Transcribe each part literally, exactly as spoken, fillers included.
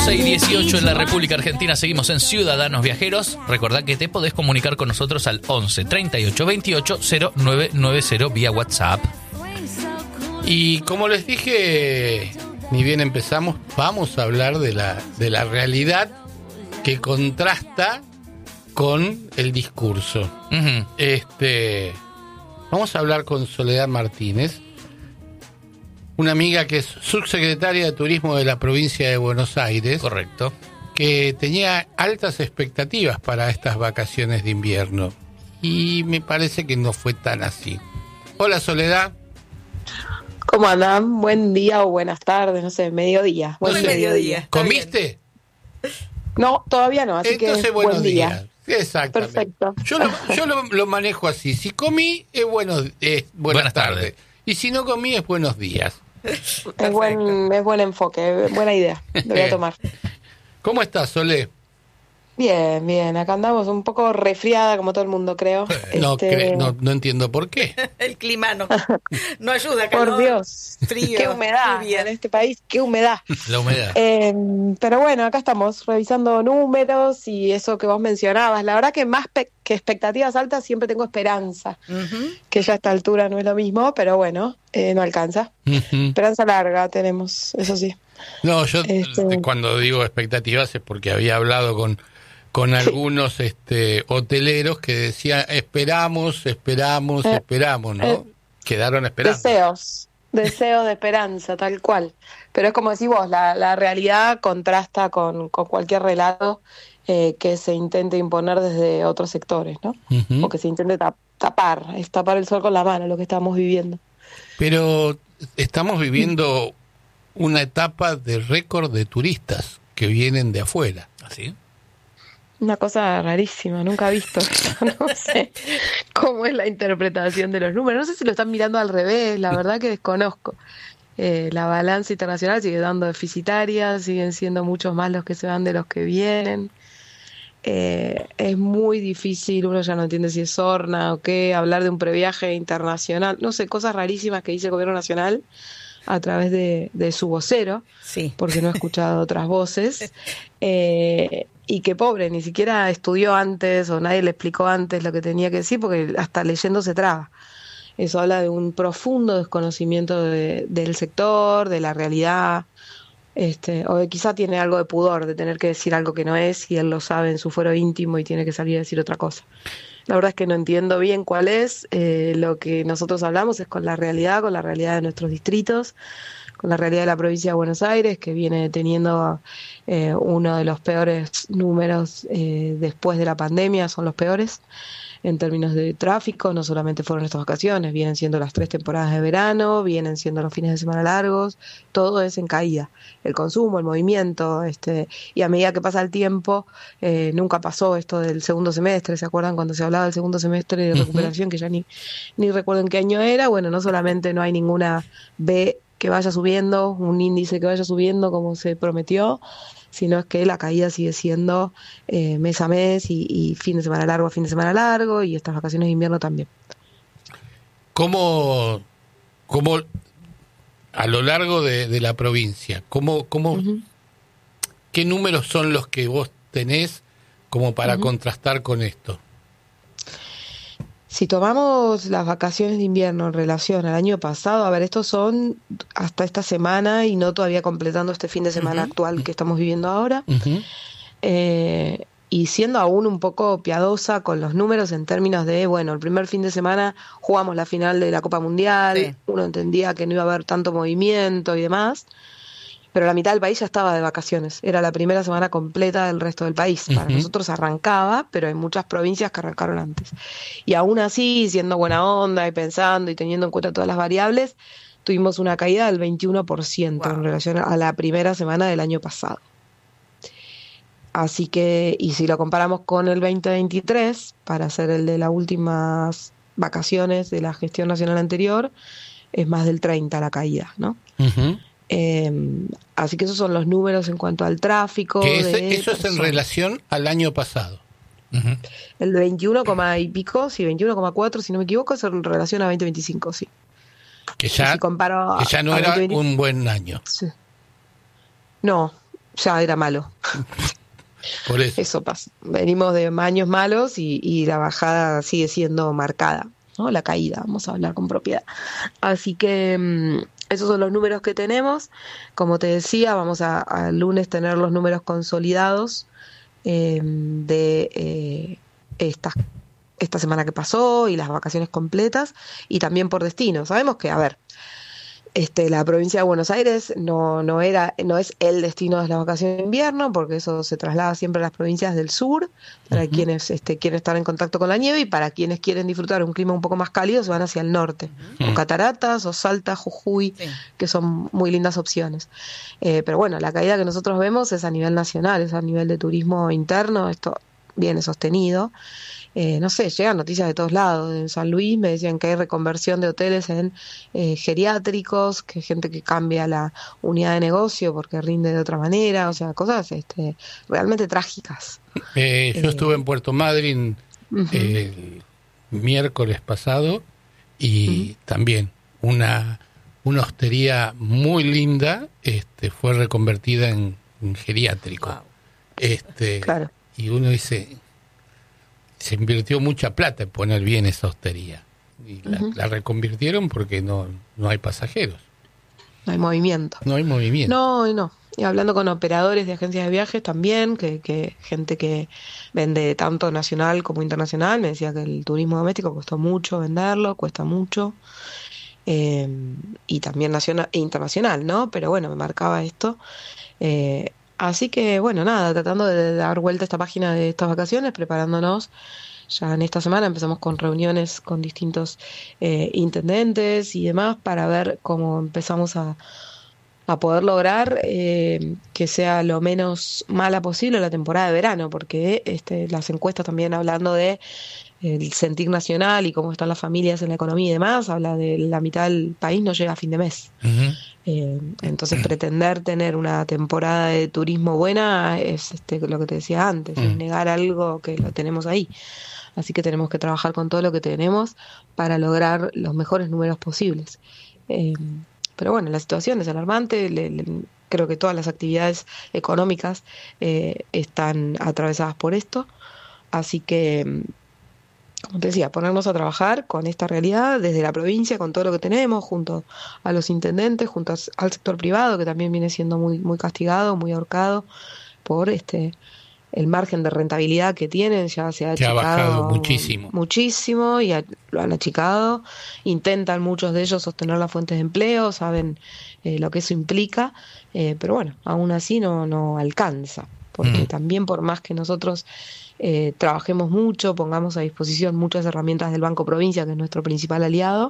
once y dieciocho en la República Argentina. Seguimos en Ciudadanos Viajeros. Recordá que te podés comunicar con nosotros al once treinta y ocho veintiocho cero nueve nueve cero vía WhatsApp. Y como les dije, ni bien empezamos, vamos a hablar de la, de la realidad que contrasta con el discurso. Uh-huh. Este, vamos a hablar con Soledad Martínez, una amiga que es subsecretaria de Turismo de la provincia de Buenos Aires. Correcto. Que tenía altas expectativas para estas vacaciones de invierno. Y me parece que no fue tan así. Hola, Soledad. ¿Cómo andan? Buen día o buenas tardes, no sé, mediodía. Buen No sé, mediodía. ¿Comiste? No, todavía no, así Entonces, que buenos buen día. días. Exactamente. Perfecto. Yo lo, yo lo, lo manejo así. Si comí, es bueno, es buenas, Buenas tardes. tardes. Y si no comí, es buenos días. Es buen, es buen enfoque, buena idea. Lo voy a tomar. ¿Cómo estás, Solé? Bien, bien. Acá andamos un poco resfriada, como todo el mundo, creo. No, Este, cre- no, no entiendo por qué. El clima no, no ayuda, calor, Por Dios, frío, qué humedad lluvia. en este país, qué humedad. La humedad. Eh, pero bueno, acá estamos revisando números y eso que vos mencionabas. La verdad que más pe- que expectativas altas siempre tengo esperanza, Ujú. que ya a esta altura no es lo mismo, pero bueno, eh, no alcanza. Ujú. Esperanza larga tenemos, eso sí. No, yo Este- cuando digo expectativas es porque había hablado con, con algunos este, hoteleros que decían esperamos, esperamos, Eh, esperamos, ¿no? eh, Quedaron esperando. Deseos, deseos de esperanza, tal cual. Pero es como decís vos, la, la realidad contrasta con, con cualquier relato eh, que se intente imponer desde otros sectores, ¿no? Ujú. O que se intente tap- tapar, es tapar el sol con la mano lo que estamos viviendo. Pero estamos viviendo una etapa de récord de turistas que vienen de afuera. ¿Así? Una cosa rarísima, nunca he visto esto, no sé cómo es la interpretación de los números, no sé si lo están mirando al revés, la verdad que desconozco. Eh, la balanza internacional sigue dando deficitarias, siguen siendo muchos más los que se van de los que vienen. Eh, es muy difícil, uno ya no entiende si es sorna o qué, hablar de un previaje internacional, no sé, cosas rarísimas que dice el gobierno nacional a través de, de su vocero, Sí. porque no he escuchado otras voces, eh, y que pobre, ni siquiera estudió antes o nadie le explicó antes lo que tenía que decir, porque hasta leyendo se traba. Eso habla de un profundo desconocimiento de- del sector, de la realidad, este, o de quizá tiene algo de pudor de tener que decir algo que no es y él lo sabe en su fuero íntimo y tiene que salir a decir otra cosa. La verdad es que no entiendo bien cuál es, eh, lo que nosotros hablamos es con la realidad, con la realidad de nuestros distritos, con la realidad de la provincia de Buenos Aires, que viene teniendo eh, uno de los peores números eh, después de la pandemia, son los peores en términos de tráfico. No solamente fueron estas vacaciones, vienen siendo las tres temporadas de verano, vienen siendo los fines de semana largos, todo es en caída. El consumo, el movimiento, este, y a medida que pasa el tiempo, eh, nunca pasó esto del segundo semestre, ¿se acuerdan cuando se hablaba del segundo semestre de Ujú. recuperación? Que ya ni, ni recuerdo en qué año era. Bueno, no solamente no hay ninguna B que vaya subiendo, un índice que vaya subiendo como se prometió, sino es que la caída sigue siendo eh, mes a mes y, y fin de semana largo a fin de semana largo, y estas vacaciones de invierno también. ¿Cómo, cómo a lo largo de, de la provincia, cómo, cómo, Ujú. qué números son los que vos tenés como para Ujú. contrastar con esto? Si tomamos las vacaciones de invierno en relación al año pasado, a ver, estos son hasta esta semana y no todavía completando este fin de semana Ujú. actual que estamos viviendo ahora. Ujú. Eh, y siendo aún un poco piadosa con los números en términos de, bueno, el primer fin de semana jugamos la final de la Copa Mundial, Sí. uno entendía que no iba a haber tanto movimiento y demás, pero la mitad del país ya estaba de vacaciones, era la primera semana completa del resto del país. Para Ujú. nosotros arrancaba, pero hay muchas provincias que arrancaron antes. Y aún así, siendo buena onda y pensando y teniendo en cuenta todas las variables, tuvimos una caída del veintiuno por ciento Wow. en relación a la primera semana del año pasado. Así que, y si lo comparamos con el veinte veintitrés, para hacer el de las últimas vacaciones de la gestión nacional anterior, es más del treinta la caída, ¿no? Ujú. Eh, así que esos son los números en cuanto al tráfico. Que ese- de eso es en personas. relación al año pasado. Ujú. El de veintiuno, y pico, sí, veintiuno coma cuatro, si no me equivoco, es en relación a veinte veinticinco, sí. Que ya, Si comparo a- que ya no a era veinte veinticinco, un buen año. sí. No, ya era malo. Por eso. Eso pasa. Venimos de años malos y, y la bajada sigue siendo marcada, ¿no? La caída, vamos a hablar con propiedad. Así que mmm, esos son los números que tenemos. Como te decía, vamos a, a lunes tener los números consolidados eh, de eh, estas esta semana que pasó y las vacaciones completas, y también por destino. Sabemos que, a ver, este, la provincia de Buenos Aires no, no era, no es el destino de las vacaciones de invierno, porque eso se traslada siempre a las provincias del sur, para uh-huh. quienes este, quieren estar en contacto con la nieve, y para quienes quieren disfrutar un clima un poco más cálido se van hacia el norte, uh-huh. o Cataratas, o Salta, Jujuy, sí. que son muy lindas opciones. Eh, pero bueno, la caída que nosotros vemos es a nivel nacional, es a nivel de turismo interno, esto viene sostenido. Eh, no sé, llegan noticias de todos lados. En San Luis me decían que hay reconversión de hoteles en eh, geriátricos, que hay gente que cambia la unidad de negocio porque rinde de otra manera, o sea, cosas este, realmente trágicas. Eh, yo eh, estuve en Puerto Madryn uh-huh. el miércoles pasado y uh-huh. también una, una hostería muy linda este, fue reconvertida en, en geriátrico. Wow. Este, claro. Y uno dice... se invirtió mucha plata en poner bien esa hostería y la, uh-huh. la reconvirtieron porque no no hay pasajeros, no hay movimiento no hay movimiento no y no y hablando con operadores de agencias de viajes también, que, que gente que vende tanto nacional como internacional, me decía que el turismo doméstico costó mucho venderlo, cuesta mucho, eh, y también nacional e internacional, ¿no? Pero bueno, me marcaba esto. eh, Así que, bueno, nada, tratando de dar vuelta a esta página de estas vacaciones, preparándonos. Ya en esta semana empezamos con reuniones con distintos eh, intendentes y demás para ver cómo empezamos a, a poder lograr eh, que sea lo menos mala posible la temporada de verano, porque este, las encuestas también hablando de el sentir nacional y cómo están las familias en la economía y demás, habla de la mitad del país no llega a fin de mes. Uh-huh. Eh, entonces pretender tener una temporada de turismo buena es este, lo que te decía antes, uh-huh. es negar algo que lo tenemos ahí. Así que tenemos que trabajar con todo lo que tenemos para lograr los mejores números posibles. Eh, pero bueno, la situación es alarmante, le, le, creo que todas las actividades económicas eh, están atravesadas por esto, así que... como te decía, ponernos a trabajar con esta realidad desde la provincia, con todo lo que tenemos, junto a los intendentes, junto al sector privado, que también viene siendo muy muy castigado, muy ahorcado por este el margen de rentabilidad que tienen, ya se ha achicado, ha bajado muchísimo. Muchísimo, y a, lo han achicado. Intentan muchos de ellos sostener las fuentes de empleo, saben eh, lo que eso implica, eh, pero bueno, aún así no, no alcanza, porque mm. también por más que nosotros... Eh, trabajemos mucho, pongamos a disposición muchas herramientas del Banco Provincia, que es nuestro principal aliado,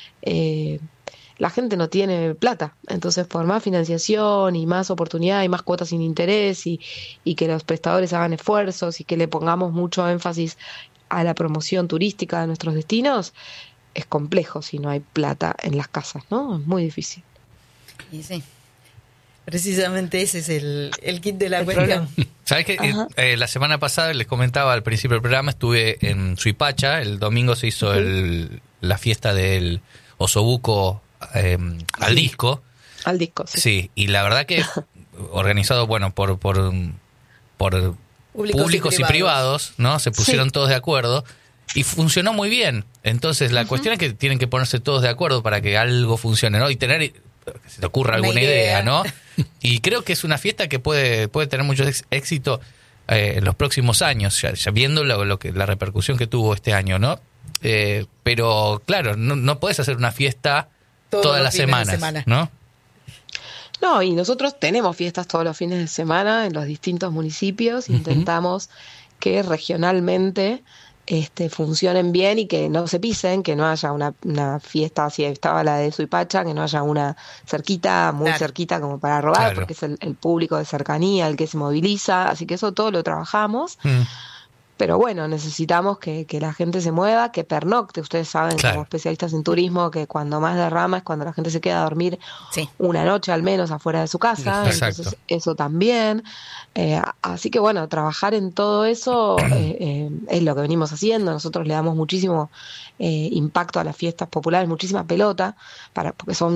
eh, la gente no tiene plata, entonces por más financiación y más oportunidad y más cuotas sin interés y, y que los prestadores hagan esfuerzos y que le pongamos mucho énfasis a la promoción turística de nuestros destinos, es complejo si no hay plata en las casas, ¿no? Es muy difícil. Y sí. Precisamente ese es el, el kit de la cuestión. ¿Sabes qué? Eh, la semana pasada les comentaba al principio del programa, estuve en Suipacha, el domingo se hizo uh-huh. el, la fiesta del osobuco eh, al sí. disco. Al disco, sí. Sí, y la verdad que organizado, bueno, por por, por públicos, públicos y, privados. y privados, ¿no? Se pusieron sí. todos de acuerdo y funcionó muy bien. Entonces la uh-huh. cuestión es que tienen que ponerse todos de acuerdo para que algo funcione, ¿no? Y tener... que se te ocurra alguna idea. idea, ¿no? Y creo que es una fiesta que puede puede tener mucho éxito eh, en los próximos años, ya, ya viendo lo, lo que la repercusión que tuvo este año, ¿no? Eh, pero claro, no, no podés hacer una fiesta todos todas las semanas, semana. ¿no? No, y nosotros tenemos fiestas todos los fines de semana en los distintos municipios, uh-huh. intentamos que regionalmente este, funcionen bien y que no se pisen, que no haya una, una fiesta, así estaba la de Suipacha, que no haya una cerquita, muy claro. cerquita como para robar, claro. porque es el, el público de cercanía el que se moviliza, así que eso todo lo trabajamos. Mm. Pero bueno, necesitamos que, que la gente se mueva, que pernocte. Ustedes saben, claro. como especialistas en turismo, que cuando más derrama es cuando la gente se queda a dormir sí. una noche al menos afuera de su casa. Exacto. Entonces eso también. Eh, así que bueno, trabajar en todo eso eh, eh, es lo que venimos haciendo. Nosotros le damos muchísimo eh, impacto a las fiestas populares, muchísima pelota, para porque son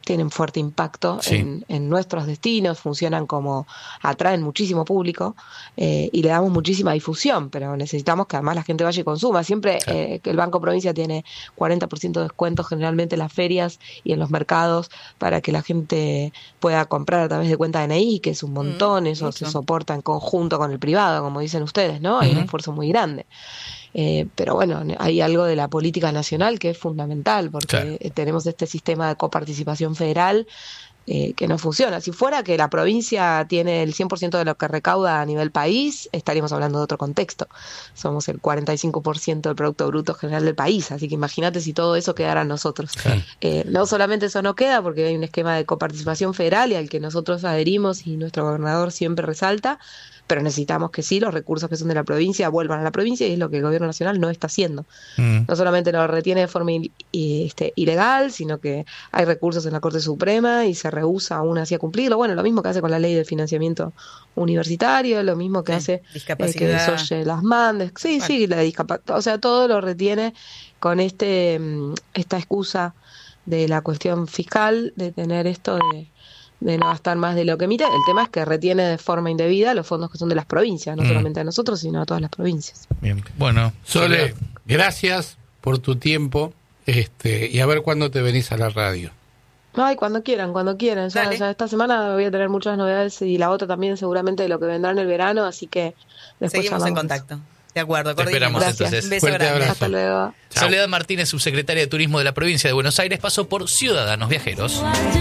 tienen fuerte impacto sí. en, en nuestros destinos, funcionan como, atraen muchísimo público eh, y le damos muchísima difusión, pero necesitamos que además la gente vaya y consuma. Siempre claro. eh, que el Banco Provincia tiene cuarenta por ciento de descuento generalmente en las ferias y en los mercados para que la gente pueda comprar a través de cuenta D N I, que es un montón, mm, eso mucho. Se soporta en conjunto con el privado, como dicen ustedes, ¿no? Hay uh-huh. un esfuerzo muy grande. Eh, pero bueno, hay algo de la política nacional que es fundamental, porque claro. tenemos este sistema de coparticipación federal eh, que no funciona. Si fuera que la provincia tiene el cien por ciento de lo que recauda a nivel país, estaríamos hablando de otro contexto. Somos el cuarenta y cinco por ciento del Producto Bruto General del país, así que imagínate si todo eso quedara a nosotros. Claro. Eh, no solamente eso no queda, porque hay un esquema de coparticipación federal y al que nosotros adherimos y nuestro gobernador siempre resalta, pero necesitamos que sí, los recursos que son de la provincia vuelvan a la provincia y es lo que el gobierno nacional no está haciendo. Mm. No solamente lo retiene de forma il, este, ilegal, sino que hay recursos en la Corte Suprema y se rehúsa aún así a cumplirlo. Bueno, lo mismo que hace con la ley de financiamiento universitario, lo mismo que sí, hace eh, que desoye las mandes. Sí, bueno. sí, la discapacidad. O sea, todo lo retiene con este esta excusa de la cuestión fiscal, de tener esto de... de no gastar más de lo que emite. El tema es que retiene de forma indebida los fondos que son de las provincias, no mm. solamente de nosotros, sino de todas las provincias. Bien, bueno. Sole, gracias por tu tiempo este y a ver cuándo te venís a la radio. Ay, cuando quieran, cuando quieran. Ya, ya esta semana voy a tener muchas novedades y la otra también seguramente de lo que vendrá en el verano, así que después seguimos en contacto. De acuerdo, te esperamos Gracias. entonces. Un beso Fuerte grande. abrazo. Hasta luego. Chao. Soledad Martínez, subsecretaria de Turismo de la provincia de Buenos Aires, pasó por Ciudadanos Viajeros.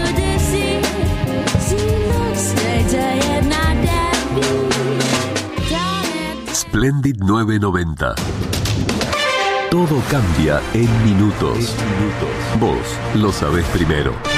Splendid novecientos noventa. Todo cambia en minutos. Vos lo sabés primero.